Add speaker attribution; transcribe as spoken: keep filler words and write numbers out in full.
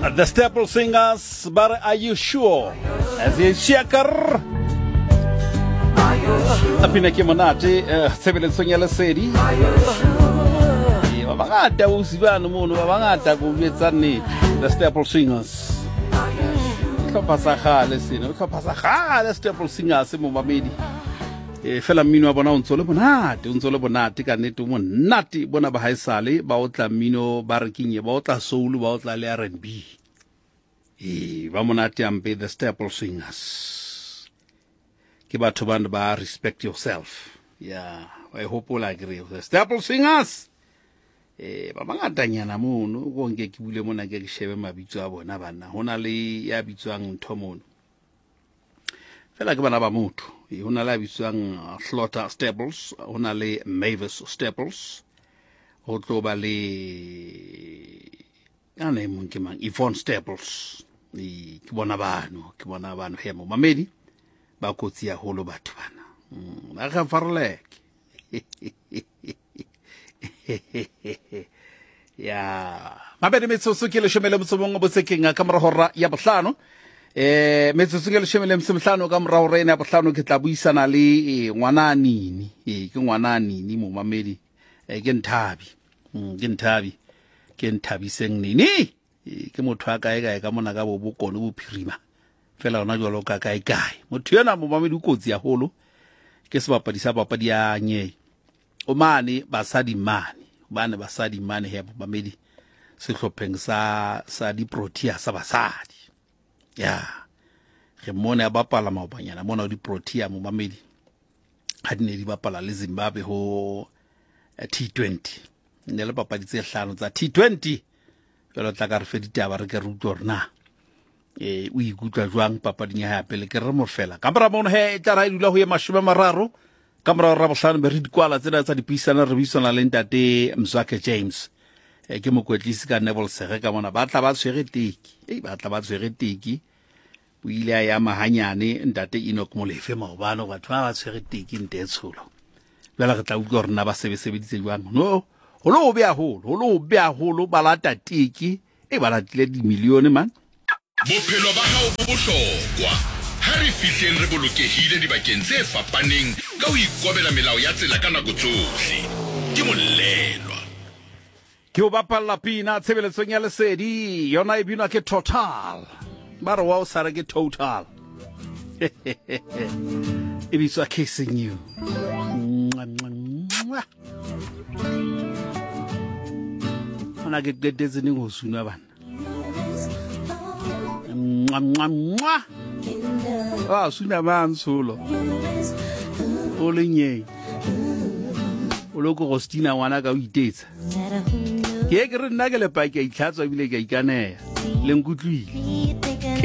Speaker 1: The Staple Singers, but are you sure? As a shaker. Apina ke monate tsebeletsong ya lesedi. Ba bangata o sibana mono ba bangata go betsa nnete. The Staple Singers. Tlhopha sa gale seno, tlhopha sa gale Staple Singers mo mamedi. E fela mmino wa bona o ntse le bonate, o ntse le bonate ka nnete mo nnate bona ba haisale ba o tla mmino ba re kinye ba o tla soul ba o tla le R and B. E ba monate ampe the Staple Singers. Ke batho ba ba respect yourself. Yeah, I hope all agree. The Staple Singers. Eh ba bangata nyana mono go nke ke bule mona ke ke shebe mabitso a bona bana. Hona le ya bitswang ntho mono. Fela ke bana ba motho. Hona le bitswang Slaughter Staples, hona le Mavis Staples. Ho tlo ba le ane mo ke mang Yvonne Staples. Ni ke bona bano, ke bona bano he mo mamedi ba kotsi ya holo batho bana. Ba ga farlek. Ya mabedi metsoso ke le shomele motsomong bo tsekeng ka mora hora ya bohlano. Eh metsoso ke le shomele msemhlano ka mora hora ya bohlano ke tla buisana le ngwana nini. Eh ke ngwana nini mo mamedi. Eh ke Nthabi. Mm ke Nthabi. Ke Nthabiseng nini. Ke motho a kae kae ka mona ka bo bokono bo phirima. Fela ona jwalo ka kae kae. Motho yena mo mamedi o kotsi ya holo. Ke sebapadi sa papadi ya nye. O mane basadi mane. Bane basadi mane he mamedi sehlopheng sa sa di Protea sa basadi. Ya. Re mona ba pala maobanyana mona di Protea mo mamedi. Ha di ne di bapala le Zimbabwe ho T twenty. Ne le papadi tse hlano tsa T twenty. Jalo tla ka re fedita ba re ke ruto rena. Eh o ikutla jwang papading ya pele ke re mo fela. Kamera mono he tla ra idula ho ye mashome mararo. Kamera ra bohlano be re dikwala tsena tsa dipuisana re bisana le ntate Mzwake James. E ke mokwetlisi ka Neville Sere ka mona ba tla ba tshwere tiki. E ba tla ba tshwere tiki. O ile ya mahanyane ntate Enoch Molefe maobano batho ba tshwere tiki ntetshulo. Bela re tla utlwa rena ba sebesebeditse jwang. No, ho lo be a holo, ho lo be a holo ba lata tiki. E ba latile di milione man.
Speaker 2: Bophelo ba hao bo bohlokwa. Ha re fihleng re bolokehile dibakeng tse fapaneng ka ho ikobela melao ya tsela ka nako tsohle. Ke molelwa.
Speaker 1: Ke o bapalla pina tshebeletsong ya lesedi yona e binwa ke Total. Ba re wa o sare ke Total. E bitswa Kissing You. Ona ke dedetse ning ho suna bana. Mwa mwa. Ah, suna man solo. Ole nye. Ole ko Gostina wana ka o itetsa. Ke ke re nna ke le pa ke itlhatswa bile ke ikanela. Le nkutlwile.